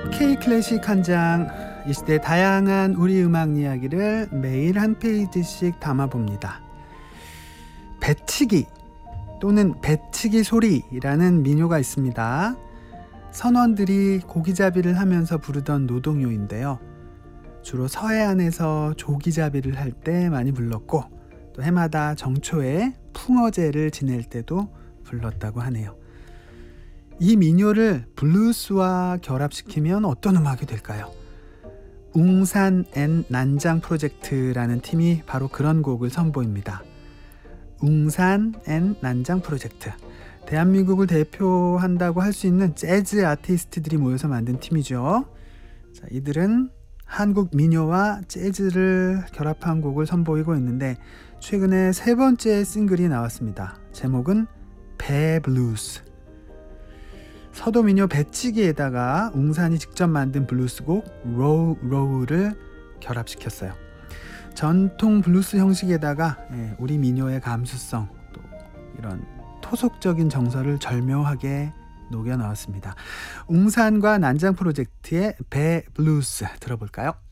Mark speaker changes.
Speaker 1: K-클래식 한 장, 이 시대 다양한 우리 음악 이야기를 매일 한 페이지씩 담아봅니다. 배치기 또는 배치기 소리라는 민요가 있습니다. 선원들이 고기잡이를 하면서 부르던 노동요인데요. 주로 서해안에서 조기잡이를 할 때 많이 불렀고, 또 해마다 정초에 풍어제를 지낼 때도 불렀다고 하네요. 이 민요를 블루스와 결합시키면 어떤 음악이 될까요? 웅산 앤 난장 프로젝트라는 팀이 바로 그런 곡을 선보입니다. 웅산 앤 난장 프로젝트, 대한민국을 대표한다고 할 수 있는 재즈 아티스트들이 모여서 만든 팀이죠. 자, 이들은 한국 민요와 재즈를 결합한 곡을 선보이고 있는데, 최근에 3번째 싱글이 나왔습니다. 제목은 배 블루스. 서도 민요 배치기에다가 웅산이 직접 만든 블루스곡 로우 로우를 결합시켰어요. 전통 블루스 형식에다가 우리 민요의 감수성, 또 이런 토속적인 정서를 절묘하게 녹여 넣었습니다. 웅산과 난장 프로젝트의 배 블루스 들어볼까요?